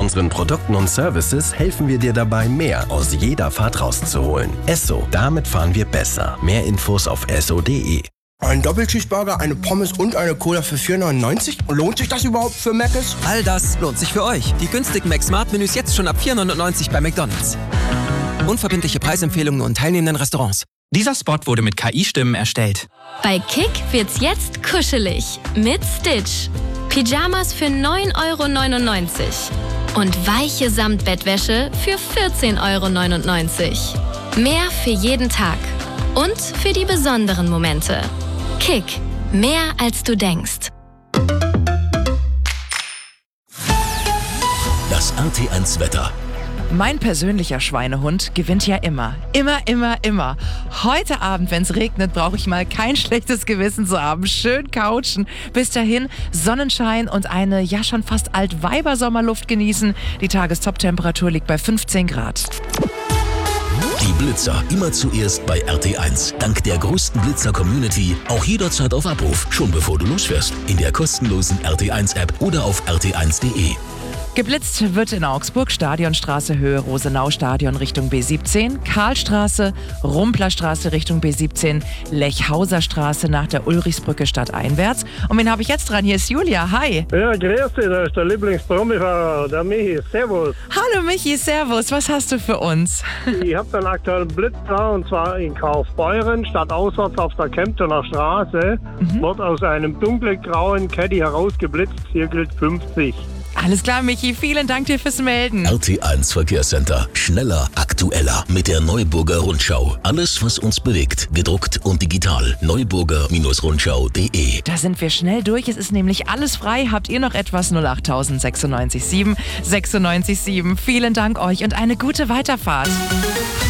unseren Produkten und Services helfen wir dir dabei, mehr aus jeder Fahrt rauszuholen. Esso, damit fahren wir besser. Mehr Infos auf esso.de. Ein Doppelcheeseburger, eine Pommes und eine Cola für 4,99? Lohnt sich das überhaupt für Mc's? All das lohnt sich für euch. Die günstigen Mac-Smart-Menüs jetzt schon ab 4,99 bei McDonald's. Unverbindliche Preisempfehlungen und teilnehmenden Restaurants. Dieser Spot wurde mit KI-Stimmen erstellt. Bei Kick wird's jetzt kuschelig mit Stitch. Pyjamas für 9,99 € und weiche Samtbettwäsche für 14,99 €. Mehr für jeden Tag und für die besonderen Momente. Kick, mehr als du denkst. Das RT1 Wetter. Mein persönlicher Schweinehund gewinnt ja immer. Immer. Heute Abend, wenn es regnet, brauche ich mal kein schlechtes Gewissen zu haben. Schön couchen. Bis dahin Sonnenschein und eine ja schon fast Altweiber-Sommerluft genießen. Die Tagestop-Temperatur liegt bei 15 Grad. Die Blitzer immer zuerst bei RT1. Dank der größten Blitzer-Community auch jederzeit auf Abruf. Schon bevor du losfährst. In der kostenlosen RT1-App oder auf rt1.de. Geblitzt wird in Augsburg Stadionstraße Höhe Rosenau-Stadion Richtung B17, Karlstraße, Rumplerstraße Richtung B17, Lechhauser Straße nach der Ulrichsbrücke stadteinwärts. Und wen habe ich jetzt dran? Hier ist Julia. Hi. Ja, grüß dich, da ist der Lieblingspromifahrer, der Michi. Servus. Hallo Michi, servus. Was hast du für uns? Ich habe einen aktuellen Blitz da, und zwar in Kaufbeuren, stadtauswärts auf der Kemptener Straße. Wird aus einem dunkelgrauen Caddy herausgeblitzt. Hier gilt 50. Alles klar, Michi. Vielen Dank dir fürs Melden. RT1 Verkehrscenter. Schneller, aktueller. Mit der Neuburger Rundschau. Alles, was uns bewegt. Gedruckt und digital. Neuburger-Rundschau.de. Da sind wir schnell durch. Es ist nämlich alles frei. Habt ihr noch etwas? 08000 96 7 96 7. Vielen Dank euch und eine gute Weiterfahrt.